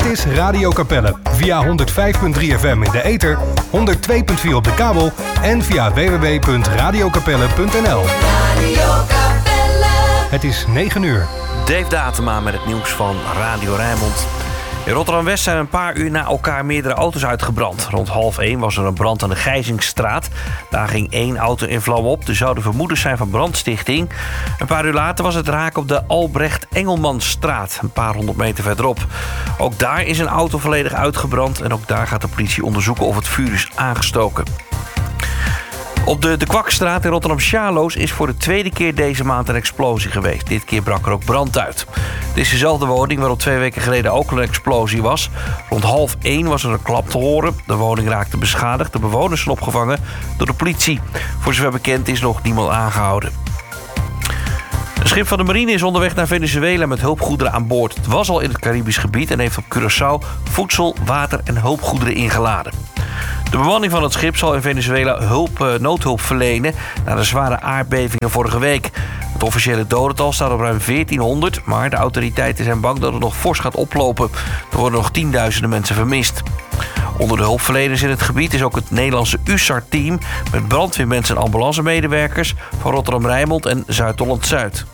Dit is Radio Capelle via 105.3 FM in de ether, 102.4 op de kabel en via www.radiocapelle.nl. Het is 9 uur. Dave Datema met het nieuws van Radio Rijnmond. In Rotterdam-West zijn een paar uur na elkaar meerdere auto's uitgebrand. Rond 12:30 was er een brand aan de Gijzingsstraat. Daar ging 1 auto in vlam op. Er zouden vermoedens zijn van brandstichting. Een paar uur later was het raak op de Albrecht-Engelmanstraat, een paar 100 meter verderop. Ook daar is een auto volledig uitgebrand en ook daar gaat de politie onderzoeken of het vuur is aangestoken. Op de Kwakstraat in Rotterdam-Sjaloos is voor de tweede keer deze maand een explosie geweest. Dit keer brak er ook brand uit. Het is dezelfde woning waarop 2 weken geleden ook een explosie was. Rond 12:30 was er een klap te horen. De woning raakte beschadigd. De bewoners zijn opgevangen door de politie. Voor zover bekend is nog niemand aangehouden. Een schip van de marine is onderweg naar Venezuela met hulpgoederen aan boord. Het was al in het Caribisch gebied en heeft op Curaçao voedsel, water en hulpgoederen ingeladen. De bemanning van het schip zal in Venezuela noodhulp verlenen na de zware aardbevingen vorige week. Het officiële dodental staat op ruim 1400, maar de autoriteiten zijn bang dat het nog fors gaat oplopen. Er worden nog tienduizenden mensen vermist. Onder de hulpverleners in het gebied is ook het Nederlandse USAR-team met brandweermensen en ambulancemedewerkers van Rotterdam-Rijnmond en Zuid-Holland-Zuid.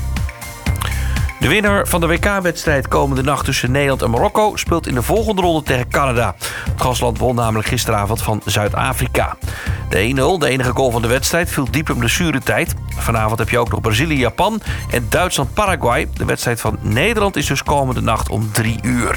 De winnaar van de WK-wedstrijd komende nacht tussen Nederland en Marokko speelt in de volgende ronde tegen Canada. Het gastland won namelijk gisteravond van Zuid-Afrika. De 1-0, de enige goal van de wedstrijd, viel diep in blessuretijd. Vanavond heb je ook nog Brazilië-Japan en Duitsland-Paraguay. De wedstrijd van Nederland is dus komende nacht om 3 uur.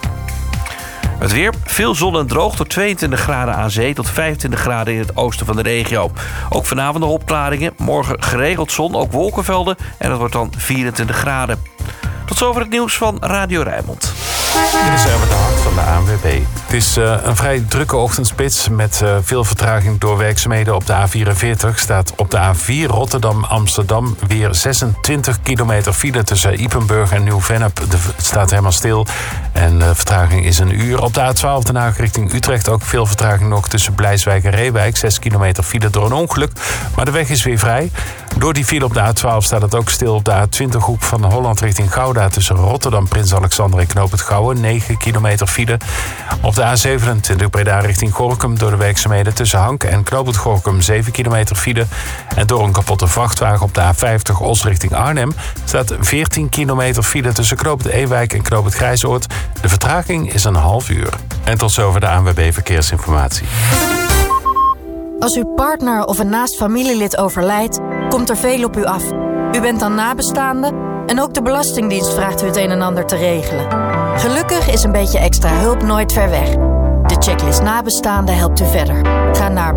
Het weer, veel zon en droog tot 22 graden aan zee tot 25 graden in het oosten van de regio. Ook vanavond nog opklaringen, morgen geregeld zon, ook wolkenvelden en het wordt dan 24 graden. Tot zover het nieuws van Radio Rijnmond. Dit is Erwin de Hart van de ANWB. Het is een vrij drukke ochtendspits met veel vertraging door werkzaamheden op de A44. Staat op de A4 Rotterdam-Amsterdam weer 26 kilometer file tussen Ypenburg en Nieuw-Vennep. Het staat helemaal stil en de vertraging is 1 uur. Op de A12 Den Haag richting Utrecht ook veel vertraging nog tussen Blijswijk en Reewijk. 6 kilometer file door een ongeluk, maar de weg is weer vrij. Door die file op de A12 staat het ook stil op de A20-hoek van Holland richting Gouda tussen Rotterdam, Prins Alexander en Knoop het Gouwen. 9 kilometer file. Op de A27 Breda richting Gorinchem door de werkzaamheden tussen Hank en Knoop het Gorinchem 7 kilometer file. En door een kapotte vrachtwagen op de A50 Os richting Arnhem staat 14 kilometer file tussen Knoop het Ewijk en Knoop het Grijsoord. De vertraging is 1,5 uur. En tot zover de ANWB Verkeersinformatie. Als uw partner of een naast familielid overlijdt, komt er veel op u af. U bent dan nabestaande en ook de Belastingdienst vraagt u het een en ander te regelen. Gelukkig is een beetje extra hulp nooit ver weg. De checklist nabestaande helpt u verder. Ga naar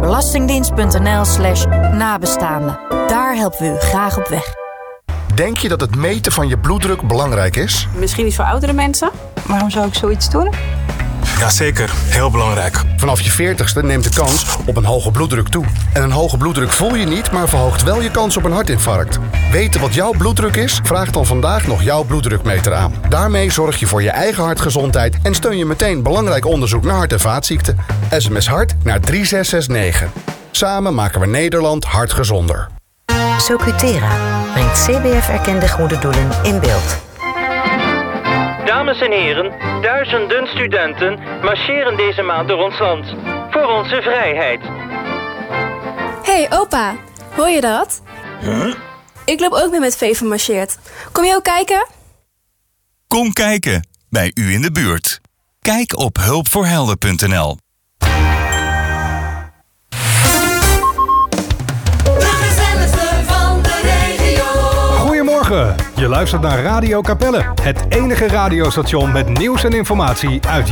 belastingdienst.nl/nabestaande. Daar helpen we u graag op weg. Denk je dat het meten van je bloeddruk belangrijk is? Misschien iets voor oudere mensen. Waarom zou ik zoiets doen? Jazeker, heel belangrijk. Vanaf je 40ste neemt de kans op een hoge bloeddruk toe. En een hoge bloeddruk voel je niet, maar verhoogt wel je kans op een hartinfarct. Weten wat jouw bloeddruk is? Vraag dan vandaag nog jouw bloeddrukmeter aan. Daarmee zorg je voor je eigen hartgezondheid en steun je meteen belangrijk onderzoek naar hart- en vaatziekten. SMS hart naar 3669. Samen maken we Nederland hartgezonder. Socutera brengt CBF-erkende goede doelen in beeld. Dames en heren, duizenden studenten marcheren deze maand door ons land. Voor onze vrijheid. Hey opa, hoor je dat? Huh? Ik loop ook met Veven marcheert. Kom je ook kijken? Kom kijken, bij u in de buurt. Kijk op hulpvoorhelden.nl. Goedemorgen, je luistert naar Radio Capelle, het enige radiostation met nieuws en informatie uit